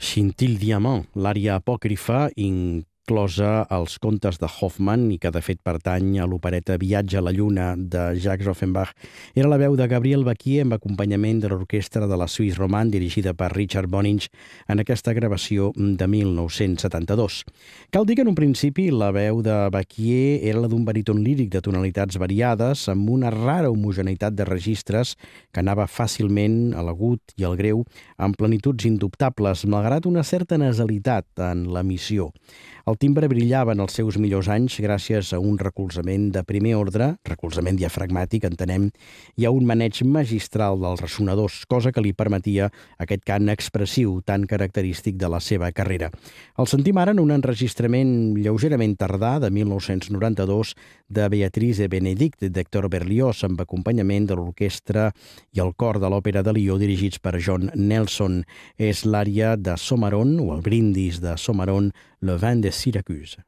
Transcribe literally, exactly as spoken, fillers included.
Scintille Diamant, l'ària apòcrifa inclosa als contes de Hoffmann i que de fet pertany a l'opereta Viatge a la Lluna de Jacques Offenbach, era la veu de Gabriel Baquier amb acompanyament de l'orquestra de la Suisse Romande dirigida per Richard Boninch en aquesta gravació de mil nou-cents setanta-dos. Cal dir que en un principi la veu de Baquier era la d'un baríton líric de tonalitats variades amb una rara homogeneïtat de registres que anava fàcilment a l'agut i al greu amb plenituds indubtables, malgrat una certa nasalitat en l'emissió. El timbre brillava en els seus millors anys gràcies a un recolzament de primer ordre, recolzament diafragmàtic, entenem, i a un maneig magistral dels ressonadors, cosa que li permetia aquest cant expressiu tan característic de la seva carrera. El sentim ara en un enregistrament lleugerament tardà de mil nou-cents noranta-dos de Beatrice Benedict d'Hector Berlioz amb acompanyament de l'orquestra i el cor de l'Òpera de Lió dirigits per John Nelson. És l'ària de Somaron, o el brindis de Somaron, Le Vin de Syracuse.